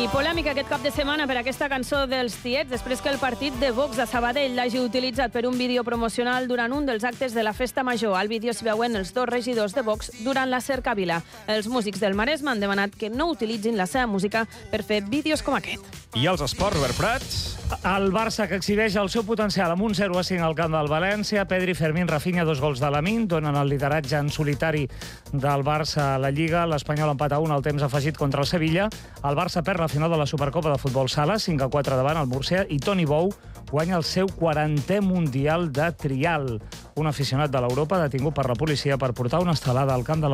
I polèmica aquest cap de setmana per aquesta cançó dels Tiets, després que el partit de Vox a Sabadell l'hagi utilitzat per un vídeo promocional durant un dels actes de la Festa Major. Al vídeo s'hi veuen els dos regidors de Vox durant la cercavila. Els músics del Maresme han demanat que no utilitzin la seva música per fer vídeos com aquest. I els esports, Robert Prats? El Barça, que exhibeix el seu potencial amb un 0-5 al camp del València. Pedri, Fermín, Rafinha, 2 gols de Lamine, donen el lideratge en solitari del Barça a la Lliga. L'Espanyol empat a 1 al temps afegit contra el Sevilla. El Barça perd la final de la Supercopa de Futbol Sala, 5-4 davant el Múrcia, i Toni Bou guanya el seu 40è Mundial de Trial. Un aficionat de l'Europa detingut per la policia per portar una estelada al camp de